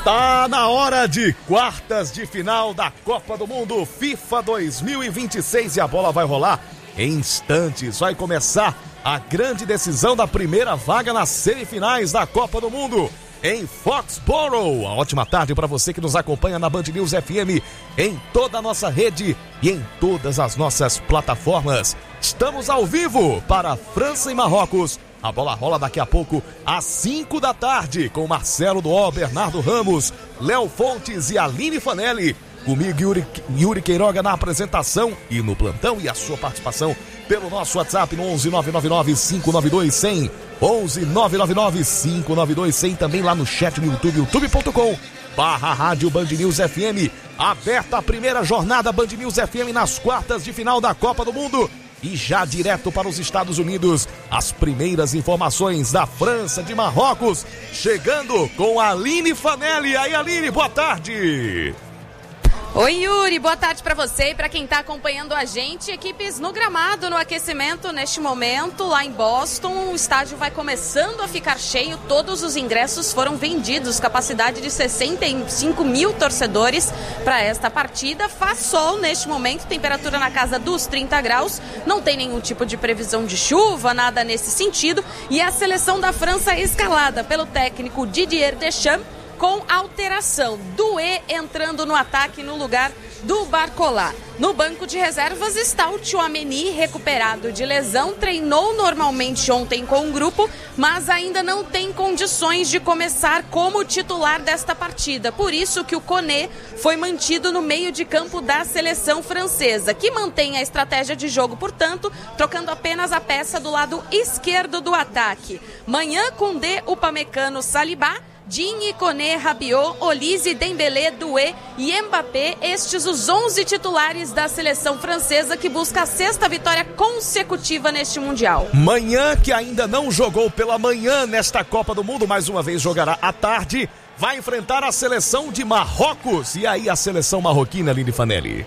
Tá na hora de quartas de final da Copa do Mundo FIFA 2026 e a bola vai rolar em instantes. Vai começar a grande decisão da primeira vaga nas semifinais da Copa do Mundo em Foxborough. Uma ótima tarde para você que nos acompanha na Band News FM, em toda a nossa rede e em todas as nossas plataformas. Estamos ao vivo para França e Marrocos. A bola rola daqui a pouco às 5 da tarde com Marcelo Duó, Bernardo Ramos, Léo Fontes e Aline Fanelli. Comigo, Yuri Queiroga na apresentação e no plantão, e a sua participação pelo nosso WhatsApp no 11999-592-100, 11999-592-100, também lá no chat no YouTube, youtube.com/Rádio Band News FM. Aberta a primeira jornada Band News FM nas quartas de final da Copa do Mundo. E já direto para os Estados Unidos, as primeiras informações da França, de Marrocos, chegando com a Aline Fanelli. Aí, Aline, boa tarde. Oi, Yuri, boa tarde para você e para quem está acompanhando a gente. Equipes no gramado, no aquecimento neste momento, lá em Boston. O estádio vai começando a ficar cheio, todos os ingressos foram vendidos, capacidade de 65 mil torcedores para esta partida. Faz sol neste momento, temperatura na casa dos 30 graus, não tem nenhum tipo de previsão de chuva, nada nesse sentido. E a seleção da França escalada pelo técnico Didier Deschamps, com alteração. Doué entrando no ataque no lugar do Barcola. No banco de reservas está o Tchouaméni, recuperado de lesão, treinou normalmente ontem com o grupo, mas ainda não tem condições de começar como titular desta partida. Por isso que o Koné foi mantido no meio de campo da seleção francesa, que mantém a estratégia de jogo, portanto, trocando apenas a peça do lado esquerdo do ataque. Manhã, Koundé, Upamecano, Saliba, Digne, Koné, Rabiot, Olise, Dembélé, Doué e Mbappé, estes os 11 titulares da seleção francesa que busca a 6ª vitória consecutiva neste Mundial. Manhã, que ainda não jogou pela manhã nesta Copa do Mundo, mais uma vez jogará à tarde, vai enfrentar a seleção de Marrocos. E aí a seleção marroquina, Aline Fanelli?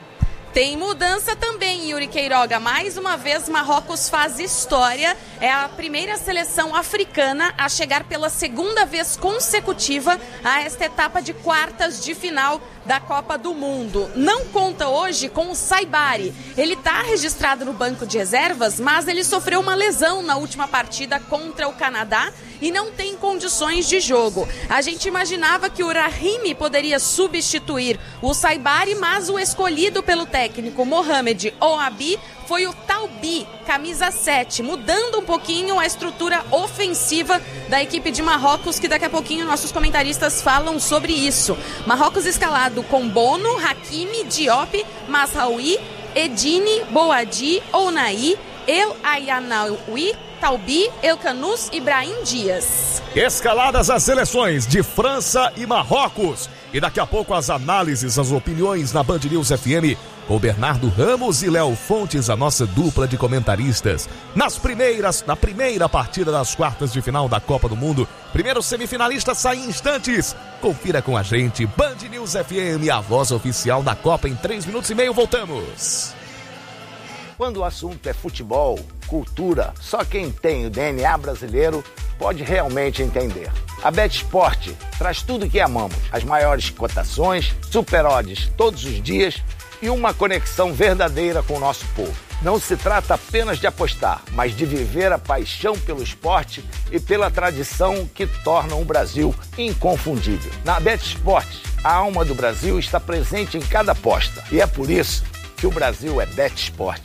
Tem mudança também, Yuri Queiroga. Mais uma vez, Marrocos faz história. É a primeira seleção africana a chegar pela 2ª vez consecutiva a esta etapa de quartas de final da Copa do Mundo. Não conta hoje com o Saibari. Ele está registrado no banco de reservas, mas ele sofreu uma lesão na última partida contra o Canadá e não tem condições de jogo. A gente imaginava que o Rahimi poderia substituir o Saibari, mas o escolhido pelo técnico Mohamed Ouabi foi o Taubi, camisa 7, mudando um pouquinho a estrutura ofensiva da equipe de Marrocos, que daqui a pouquinho nossos comentaristas falam sobre isso. Marrocos escalado com Bono, Hakimi, Diop, Mazraoui, Edine, Boadi, Ounahi, El Ayanaoui, Taubi, Elkanous e Brahim Dias. Escaladas as seleções de França e Marrocos. E daqui a pouco as análises, as opiniões na Band News FM com Bernardo Ramos e Léo Fontes, a nossa dupla de comentaristas. Na primeira partida das quartas de final da Copa do Mundo, primeiro semifinalista sai em instantes. Confira com a gente, Band News FM, a voz oficial da Copa. Em 3 minutos e meio, voltamos. Quando o assunto é futebol, cultura, só quem tem o DNA brasileiro pode realmente entender. A BetSport traz tudo o que amamos, as maiores cotações, super odds todos os dias e uma conexão verdadeira com o nosso povo. Não se trata apenas de apostar, mas de viver a paixão pelo esporte e pela tradição que tornam o Brasil inconfundível. Na BetSport, a alma do Brasil está presente em cada aposta e é por isso que o Brasil é BetSport.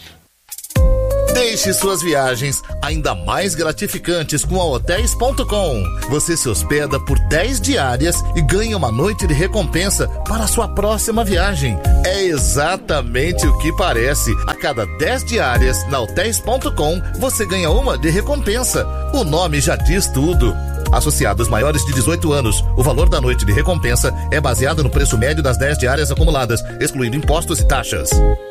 Deixe suas viagens ainda mais gratificantes com a Hotels.com. Você se hospeda por 10 diárias e ganha uma noite de recompensa para a sua próxima viagem. É exatamente o que parece. A cada 10 diárias na Hotels.com, você ganha uma de recompensa. O nome já diz tudo. Associados maiores de 18 anos, o valor da noite de recompensa é baseado no preço médio das 10 diárias acumuladas, excluindo impostos e taxas.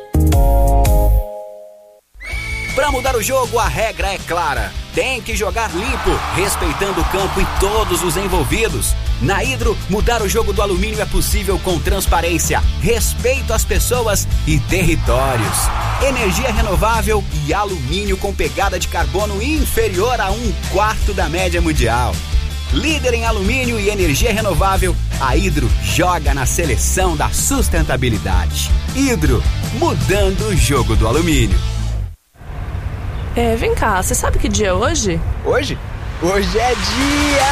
Para mudar o jogo, a regra é clara. Tem que jogar limpo, respeitando o campo e todos os envolvidos. Na Hidro, mudar o jogo do alumínio é possível com transparência, respeito às pessoas e territórios. Energia renovável e alumínio com pegada de carbono inferior a 1/4 da média mundial. Líder em alumínio e energia renovável, a Hidro joga na seleção da sustentabilidade. Hidro, mudando o jogo do alumínio. Vem cá, você sabe que dia é hoje? Hoje? Hoje é dia